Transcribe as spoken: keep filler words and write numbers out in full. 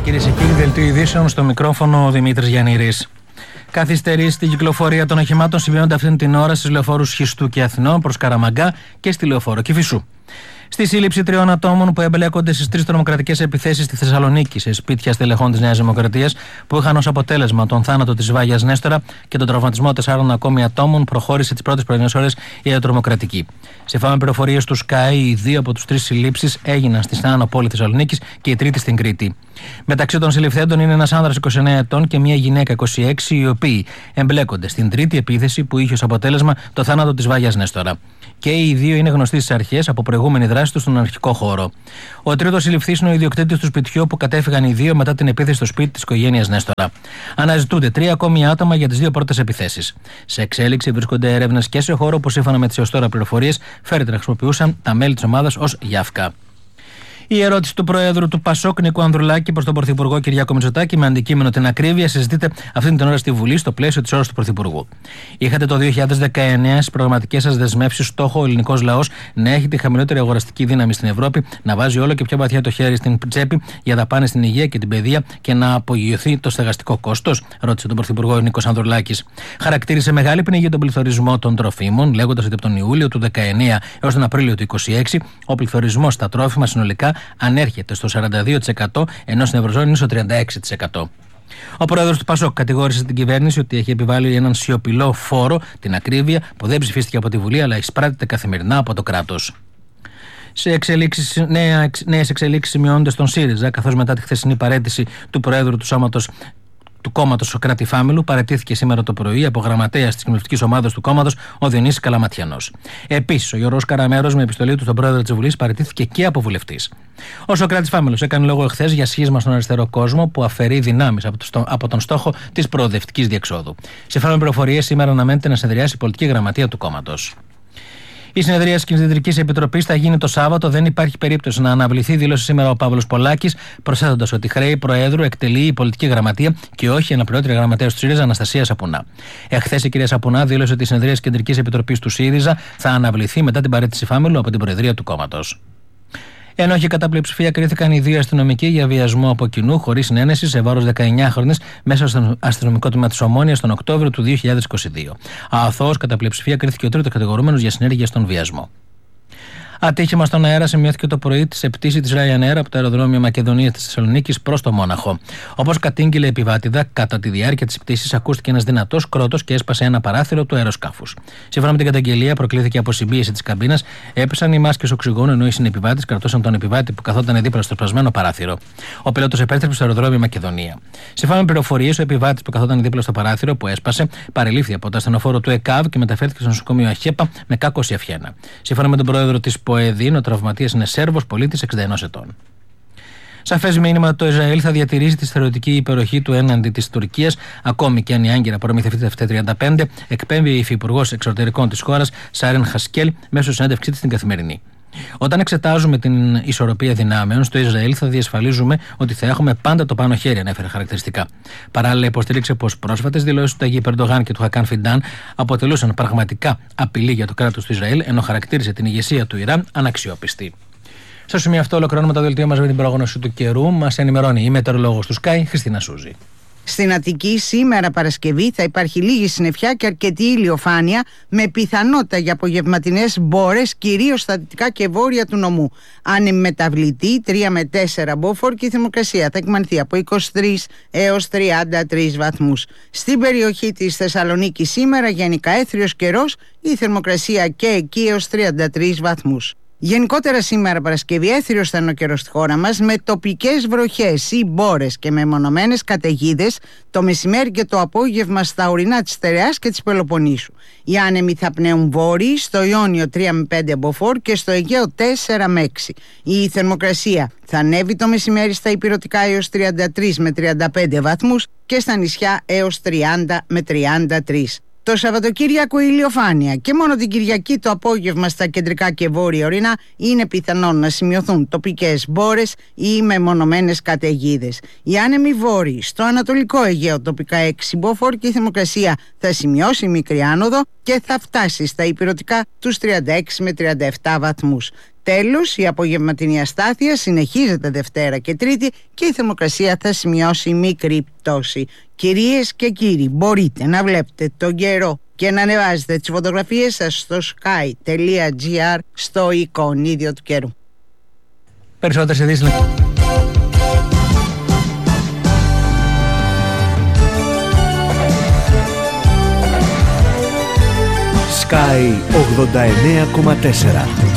Κυρίες και κύριοι, δελτίο ειδήσεων, στο μικρόφωνο ο Δημήτρης Γιαννήρης. Καθυστερεί στην κυκλοφορία των οχημάτων σημειώνονται αυτή την ώρα στις λεωφόρους Χιστού και Αθηνών προς Καραμαγκά και στη λεωφόρο Κηφισού. Στη σύλληψη τριών ατόμων που εμπλέκονται στις τρεις τρομοκρατικές επιθέσεις στη Θεσσαλονίκη σε σπίτια στελεχών της Νέας Δημοκρατίας, που είχαν ως αποτέλεσμα τον θάνατο της Βάγιας Νέστορα και τον τραυματισμό τεσσάρων ακόμη ατόμων, προχώρησε τις πρώτες πρωινές ώρες η ιατρομοκρατική. Σύμφωνα με πληροφορίες του Sky, οι δύο από τους τρεις συλλήψεις έγιναν στη Άνω Πόλη Θεσσαλονίκης και η τρίτη στην Κρήτη. Μεταξύ των συλληφθέντων είναι ένας άνδρας είκοσι εννέα ετών και μια γυναίκα είκοσι έξι, οι οποίοι εμπλέκονται στην τρίτη επίθεση που είχε ως αποτέλεσμα το θάνατο της Βάγιας Νέστορα. Και οι δύο είναι γνωστοί στις αρχές από προηγούμενη δράση του στον αρχικό χώρο. Ο τρίτος συλληφθής είναι ο ιδιοκτήτης του σπιτιού που κατέφυγαν οι δύο μετά την επίθεση στο σπίτι της οικογένειας Νέστορα. Αναζητούνται τρία ακόμη άτομα για τις δύο πρώτες επιθέσεις. Σε εξέλιξη βρίσκονται έρευνες και σε χώρο που, σύμφωνα με τις έως τώρα πληροφορίες, φέρεται να χρησιμοποιούσαν τα μέλη της ομάδας ως γιάφκα. Η ερώτηση του Προέδρου του Πασόκ, Νίκου Ανδρουλάκη, προς τον Πρωθυπουργό Κυριάκο Μητσοτάκη, με αντικείμενο την ακρίβεια, συζητείται αυτή την ώρα στη Βουλή στο πλαίσιο της ώρας του Πρωθυπουργού. Είχατε το δύο χιλιάδες δεκαεννέα στις προγραμματικές σας δεσμεύσεις στόχο ο ελληνικός λαός να έχει τη χαμηλότερη αγοραστική δύναμη στην Ευρώπη, να βάζει όλο και πιο βαθιά το χέρι στην τσέπη για δαπάνες στην υγεία και την παιδεία και να απογειωθεί το στεγαστικό κόστος, ρώτησε τον Πρωθυπουργό Νίκος Ανδρουλάκης. Χαρακτήρισε μεγάλη πνίγη τον πληθωρισμό των τροφίμων, λέγοντας ότι από τον Ιούλιο του δεκαεννέα έως τον Απρίλιο του είκοσι έξι ο πληθωρισμός στα τρόφιμα συνολικά ανέρχεται στο σαράντα δύο τοις εκατό, ενώ στην Ευρωζώνη είναι στο τριάντα έξι τοις εκατό. Ο πρόεδρος του Πασόκ κατηγόρησε την κυβέρνηση ότι έχει επιβάλει έναν σιωπηλό φόρο, την ακρίβεια, που δεν ψηφίστηκε από τη Βουλή αλλά εισπράττεται καθημερινά από το κράτος. Σε εξελίξεις, νέα, νέες εξελίξεις σημειώνονται στον ΣΥΡΙΖΑ, καθώς μετά τη χθεσινή παραίτηση του Προέδρου του Σώματος του κόμματος Σωκράτη Φάμιλου, παραιτήθηκε σήμερα το πρωί από γραμματέας της κοινοβουλευτικής ομάδας του κόμματος, ο Διονύσης Καλαματιανός. Επίσης, ο Γιώργος Καραμέρος, με επιστολή του στον πρόεδρο της Βουλής, παραιτήθηκε και από βουλευτής. Ο Σωκράτης Φάμιλος έκανε λόγο εχθές για σχίσμα στον αριστερό κόσμο που αφαιρεί δυνάμεις από τον στόχο της προοδευτικής διεξόδου. Σύμφωνα με πληροφορίες, σήμερα αναμένεται να συνεδριάσει η πολιτική γραμματεία του κόμματος. Η συνεδρία της Κεντρικής Επιτροπής θα γίνει το Σάββατο. Δεν υπάρχει περίπτωση να αναβληθεί, δήλωσε σήμερα ο Παύλος Πολάκης, προσθέτοντας ότι χρέη Προέδρου εκτελεί η πολιτική γραμματεία και όχι η αναπληρώτρια γραμματέας του ΣΥΡΙΖΑ, Αναστασία Σαπουνά. Εχθές η κυρία Σαπουνά δήλωσε ότι η συνεδρία της Κεντρικής Επιτροπής του ΣΥΡΙΖΑ θα αναβληθεί μετά την παραίτηση Φάμιλου από την Προεδρία του κόμματος. Ενώ όχι κατά πλειοψηφία κρίθηκαν οι δύο αστυνομικοί για βιασμό από κοινού χωρίς συνένεση σε βάρος δεκαεννιάχρονης μέσα στο αστυνομικό τμήμα της Ομόνοιας τον Οκτώβριο του δύο χιλιάδες είκοσι δύο. Αθώος κατά πλειοψηφία κρίθηκε ο τρίτος κατηγορούμενος για συνέργεια στον βιασμό. Ατύχημα στον αέρα σημειώθηκε το πρωί σε πτήση της Ryanair από το αεροδρόμιο Μακεδονίας της Θεσσαλονίκης προς το Μόναχο. Όπως κατήγγειλε η επιβάτηδα, κατά τη διάρκεια της πτήσης ακούστηκε ένας δυνατός κρότος και έσπασε ένα παράθυρο του αεροσκάφους. Σύμφωνα με την καταγγελία, προκλήθηκε αποσυμπίεση της καμπίνας, έπεσαν οι μάσκες οξυγόνου ενώ οι συνεπιβάτες κρατούσαν τον επιβάτη που καθόταν δίπλα στο σπασμένο παράθυρο. Ο πιλότος επέστρεψε στο αεροδρόμιο Μακεδονία. Σύμφωνα με πληροφορίες, ο επιβάτης που καθόταν δίπλα στο παράθυρο που έσπασε παρελήφθη από το ασθενοφόρο του ΕΚΑΒ και μεταφέρθηκε στο νοσοκομείο Αχέπα με κάκωση αυχένα. Σύμφωνα με τον πρόεδρο της ΠΟΕΔΗΝ, ο τραυματίας είναι Σέρβος πολίτης εξήντα ενός ετών. Σαφές μήνυμα ότι το Ισραήλ θα διατηρήσει τη στερεωτική υπεροχή του έναντι της Τουρκίας, ακόμη και αν η Άγκυρα προμηθευτεί τα εφ τριάντα πέντε, εκπέμπει η υφυπουργός εξωτερικών της χώρας, Σάρεν Χασκέλ, μέσω συνέντευξή της στην Καθημερινή. Όταν εξετάζουμε την ισορροπία δυνάμεων στο Ισραήλ, θα διασφαλίζουμε ότι θα έχουμε πάντα το πάνω χέρι, ανέφερε χαρακτηριστικά. Παράλληλα, υποστήριξε πως πρόσφατες δηλώσεις του Ταγί Ερντογάν και του Χακάν Φιντάν αποτελούσαν πραγματικά απειλή για το κράτος του Ισραήλ, ενώ χαρακτήρισε την ηγεσία του Ιράν αναξιόπιστη. Στο σημείο αυτό, ολοκληρώνουμε το δελτίο μας με την πρόγνωση του καιρού. Μας ενημερώνει η μετεωρολόγος του Sky, Χριστίνα Σούζη. Στην Αττική σήμερα Παρασκευή θα υπάρχει λίγη συννεφιά και αρκετή ηλιοφάνεια με πιθανότητα για απογευματινές μπόρες κυρίως στα δυτικά και βόρεια του νομού. Αν μεταβλητή τρία με τέσσερα μποφόρ και η θερμοκρασία θα εκμανθεί από είκοσι τρεις έως τριάντα τρεις βαθμούς. Στην περιοχή της Θεσσαλονίκης σήμερα γενικά έθριος καιρός, η θερμοκρασία και εκεί έως τριάντα τρεις βαθμούς. Γενικότερα σήμερα Παρασκευή έθριος θα είναι ο καιρός στη χώρα μας με τοπικές βροχές ή μπόρες και με μονομένες καταιγίδες το μεσημέρι και το απόγευμα στα ορεινά της Στερεάς και της Πελοποννήσου. Οι άνεμοι θα πνέουν βόρειοι, στο Ιόνιο τρία με πέντε μποφόρ και στο Αιγαίο τέσσερα με έξι. Η θερμοκρασία θα ανέβει το μεσημέρι στα ηπειρωτικά έως τριάντα τρεις με τριάντα πέντε βαθμούς και στα νησιά έως τριάντα με τριάντα τρεις. Το Σαββατοκύριακο ηλιοφάνεια και μόνο την Κυριακή το απόγευμα στα κεντρικά και βόρεια ορεινά είναι πιθανόν να σημειωθούν τοπικές μπόρες ή μεμονωμένες καταιγίδες. Οι άνεμοι βόρειοι στο Ανατολικό Αιγαίο τοπικά έξι μποφόρ και η θερμοκρασία θα σημειώσει μικρή άνοδο και θα φτάσει στα ηπειρωτικά τους τριάντα έξι με τριάντα επτά βαθμούς. Τέλος, η απογευματινή αστάθεια συνεχίζεται Δευτέρα και Τρίτη και η θερμοκρασία θα σημειώσει μικρή πτώση. Κυρίες και κύριοι, μπορείτε να βλέπετε τον καιρό και να ανεβάζετε τις φωτογραφίες σας στο sky.gr στο εικονίδιο του καιρού. Περισσότερες ειδήσεις. Sky ογδόντα εννέα κόμμα τέσσερα